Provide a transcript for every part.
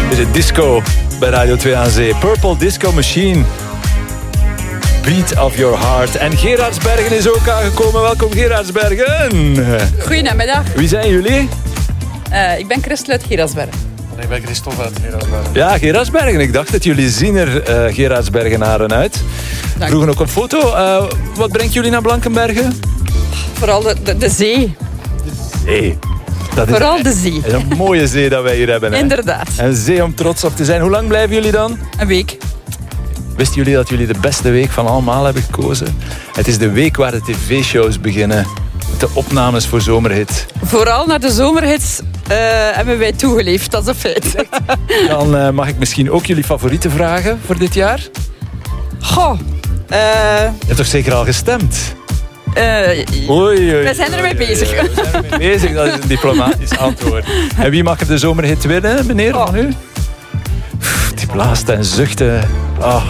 Is het disco bij Radio 2 aan Zee. Purple Disco Machine. Beat of Your Heart. En Geraardsbergen is ook aangekomen. Welkom Geraardsbergen. Goedemiddag. Wie zijn jullie? Ik ben Christel uit Geraardsbergen. En ik ben Christophe uit Geraardsbergen. Ja, Geraardsbergen. Ik dacht dat jullie zien er Geraardsbergenaren uit. Dank. Vroegen ook een foto. Wat brengt jullie naar Blankenbergen? Vooral de zee. Zee. Vooral de zee. Het is een mooie zee dat wij hier hebben. Hè? Inderdaad. Een zee om trots op te zijn. Hoe lang blijven jullie dan? Een week. Wisten jullie dat jullie de beste week van allemaal hebben gekozen? Het is de week waar de tv-shows beginnen. De opnames voor Zomerhit. Vooral naar de zomerhits hebben wij toegeleefd. Dat is een feit. Dan mag ik misschien ook jullie favorieten vragen voor dit jaar. Goh. Je hebt toch zeker al gestemd? Oei, We zijn ermee bezig. We zijn ermee bezig, dat is een diplomatisch antwoord. En wie mag er de Zomerhit winnen, meneer, van u? Die blaast en zuchten. Oh.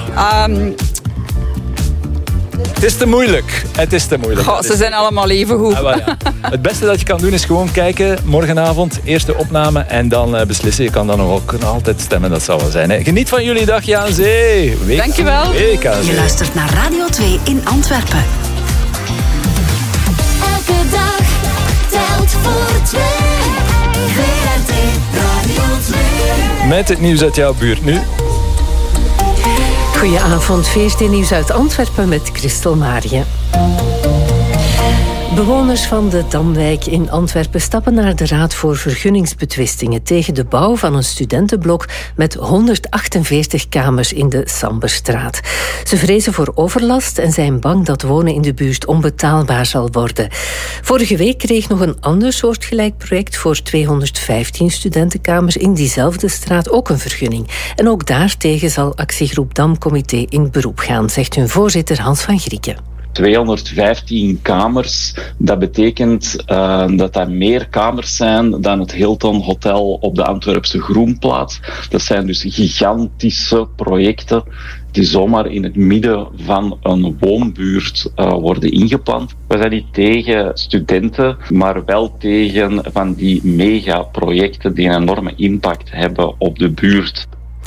Het is te moeilijk. Het is te moeilijk. Goh, ze zijn allemaal even goed. Ja. Het beste dat je kan doen is gewoon kijken. Morgenavond, eerste opname en dan beslissen. Je kan dan ook altijd stemmen, dat zal wel zijn. Hè. Geniet van jullie dagje aan zee. Dankjewel. Week aan zee. Je luistert naar Radio 2 in Antwerpen. Elke dag telt voor twee. VRT Radio 2. Met het nieuws uit jouw buurt nu. Goedenavond, VRT Nieuws uit Antwerpen met Christel Marië. Bewoners van de Damwijk in Antwerpen stappen naar de Raad voor Vergunningsbetwistingen tegen de bouw van een studentenblok met 148 kamers in de Samberstraat. Ze vrezen voor overlast en zijn bang dat wonen in de buurt onbetaalbaar zal worden. Vorige week kreeg nog een ander soortgelijk project voor 215 studentenkamers in diezelfde straat ook een vergunning. En ook daartegen zal actiegroep Damcomité in beroep gaan, zegt hun voorzitter Hans van Grieken. 215 kamers, dat betekent dat dat meer kamers zijn dan het Hilton Hotel op de Antwerpse Groenplaats. Dat zijn dus gigantische projecten die zomaar in het midden van een woonbuurt worden ingepland. We zijn niet tegen studenten, maar wel tegen van die megaprojecten die een enorme impact hebben op de buurt.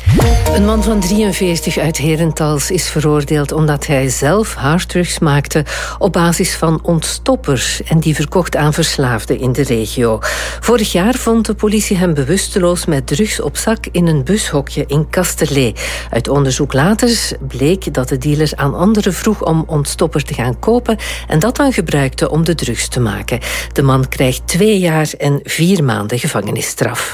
Een man van 43 uit Herentals is veroordeeld omdat hij zelf harddrugs maakte op basis van ontstoppers en die verkocht aan verslaafden in de regio. Vorig jaar vond de politie hem bewusteloos met drugs op zak in een bushokje in Kasterlee. Uit onderzoek later bleek dat de dealer aan anderen vroeg om ontstopper te gaan kopen en dat dan gebruikte om de drugs te maken. De man krijgt 2 jaar en 4 maanden gevangenisstraf.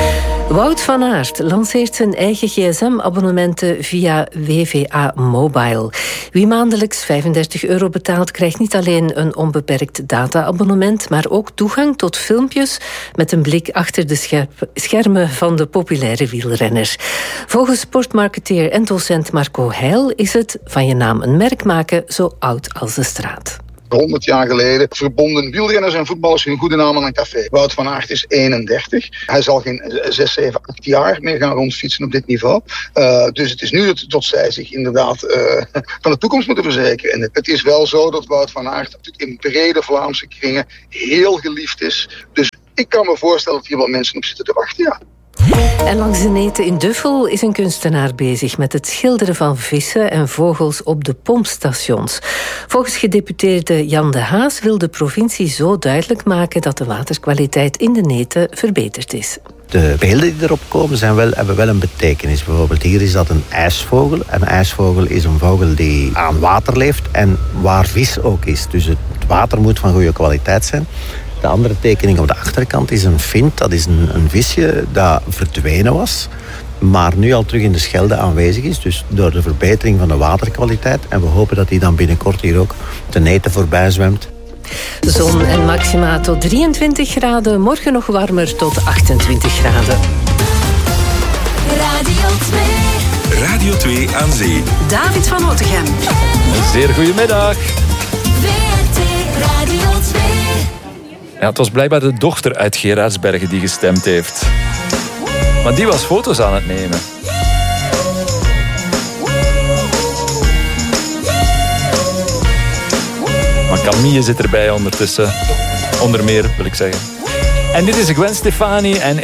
Wout van Aert lanceert zijn eigen gsm-abonnementen via WVA Mobile. Wie maandelijks €35 betaalt, krijgt niet alleen een onbeperkt data-abonnement, maar ook toegang tot filmpjes met een blik achter de schermen van de populaire wielrenner. Volgens sportmarketeer en docent Marco Heil is het van je naam een merk maken zo oud als de straat. 100 jaar geleden verbonden wielrenners en voetballers hun goede naam aan een café. Wout van Aert is 31. Hij zal geen 6, 7, 8 jaar meer gaan rondfietsen op dit niveau. Dus het is nu tot zij zich inderdaad van de toekomst moeten verzekeren. En het is wel zo dat Wout van Aert in brede Vlaamse kringen heel geliefd is. Dus ik kan me voorstellen dat hier wel mensen op zitten te wachten, ja. En langs de Neten in Duffel is een kunstenaar bezig met het schilderen van vissen en vogels op de pompstations. Volgens gedeputeerde Jan de Haas wil de provincie zo duidelijk maken dat de waterkwaliteit in de Neten verbeterd is. De beelden die erop komen hebben wel een betekenis. Bijvoorbeeld hier is dat een ijsvogel. Een ijsvogel is een vogel die aan water leeft en waar vis ook is. Dus het water moet van goede kwaliteit zijn. De andere tekening op de achterkant is een vint. Dat is een visje dat verdwenen was, maar nu al terug in de Schelde aanwezig is. Dus door de verbetering van de waterkwaliteit. En we hopen dat hij dan binnenkort hier ook de Neten voorbij zwemt. Zon en maxima tot 23 graden. Morgen nog warmer tot 28 graden. Radio 2. Radio 2 aan Zee. David van Otegem. Een zeer goede middag. VRT Radio 2. Ja, het was blijkbaar de dochter uit Geraardsbergen die gestemd heeft. Maar die was foto's aan het nemen. Maar Camille zit erbij ondertussen. Onder meer, wil ik zeggen. En dit is Gwen Stefani en